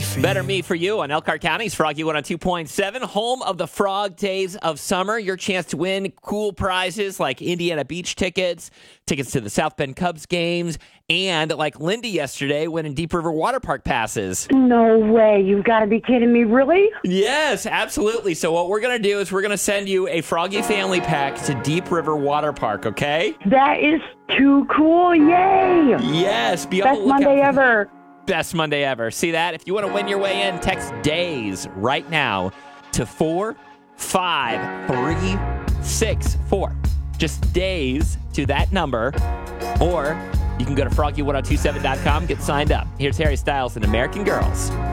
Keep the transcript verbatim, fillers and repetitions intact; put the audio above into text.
Better Me for You on Elkhart County's Froggy one oh two point seven, home of the Frog Days of Summer. Your chance to win cool prizes like Indiana Beach tickets, tickets to the South Bend Cubs games, and like Lindy yesterday, winning Deep River Water Park passes. No way. You've got to be kidding me. Really? Yes, absolutely. So what we're going to do is we're going to send you a Froggy family pack to Deep River Water Park, okay? That is too cool. Yay. Yes. Be on Best the lookout Monday for ever. Best Monday ever. See that? If you want to win your way in, text DAYS right now to four five three six four. Just DAYS to that number. Or you can go to froggy ten twenty-seven dot com, get signed up. Here's Harry Styles and American Girls.